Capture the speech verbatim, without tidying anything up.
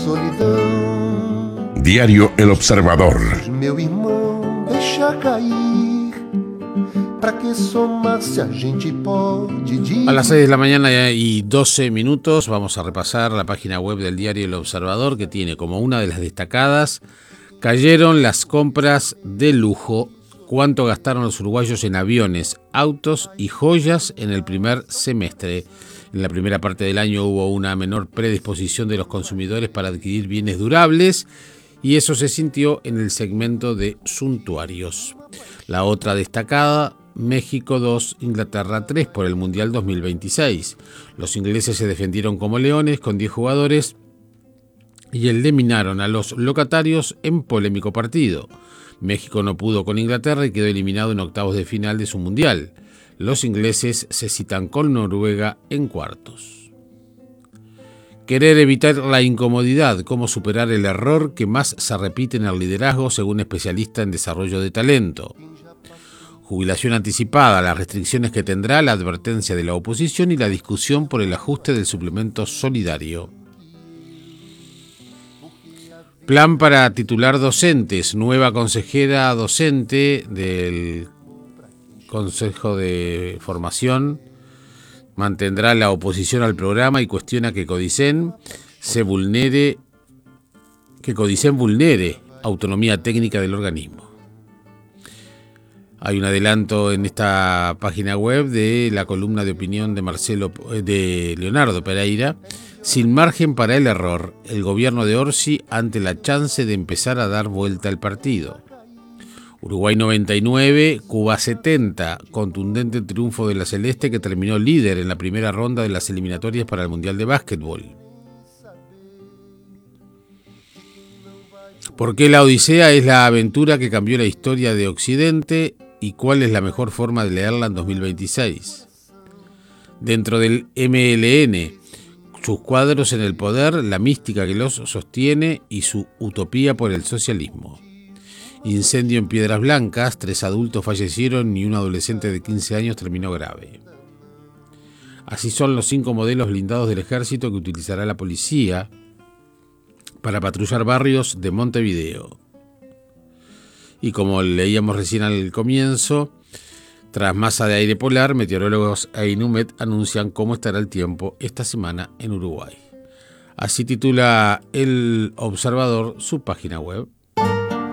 solidão. Diario El Observador. Meu irmão, deixa cair. Pra que somar se a gente pode. A las seis de la mañana y doce minutos vamos a repasar la página web del diario El Observador, que tiene como una de las destacadas: cayeron las compras de lujo. ¿Cuánto gastaron los uruguayos en aviones, autos y joyas en el primer semestre? En la primera parte del año hubo una menor predisposición de los consumidores para adquirir bienes durables, y eso se sintió en el segmento de suntuarios. La otra destacada: México dos, Inglaterra tres por el Mundial dos mil veintiséis. Los ingleses se defendieron como leones con diez jugadores y eliminaron a los locatarios en polémico partido. México no pudo con Inglaterra y quedó eliminado en octavos de final de su Mundial. Los ingleses se citan con Noruega en cuartos. Querer evitar la incomodidad: cómo superar el error que más se repite en el liderazgo, según especialista en desarrollo de talento. Jubilación anticipada: las restricciones que tendrá, la advertencia de la oposición y la discusión por el ajuste del suplemento solidario. Plan para titular docentes: nueva consejera docente del Consejo de Formación mantendrá la oposición al programa y cuestiona que Codicen se vulnere, que Codicen vulnere autonomía técnica del organismo. Hay un adelanto en esta página web de la columna de opinión de Marcelo de Leonardo Pereira. Sin margen para el error, el gobierno de Orsi ante la chance de empezar a dar vuelta al partido. Uruguay noventa y nueve, Cuba setenta, contundente triunfo de la Celeste, que terminó líder en la primera ronda de las eliminatorias para el Mundial de Básquetbol. ¿Por qué la Odisea es la aventura que cambió la historia de Occidente y cuál es la mejor forma de leerla en dos mil veintiséis? Dentro del M L N, sus cuadros en el poder, la mística que los sostiene y su utopía por el socialismo. Incendio en Piedras Blancas: tres adultos fallecieron y un adolescente de quince años terminó grave. Así son los cinco modelos blindados del ejército que utilizará la policía para patrullar barrios de Montevideo. Y como leíamos recién al comienzo, tras masa de aire polar, meteorólogos e Inumet anuncian cómo estará el tiempo esta semana en Uruguay. Así titula El Observador su página web.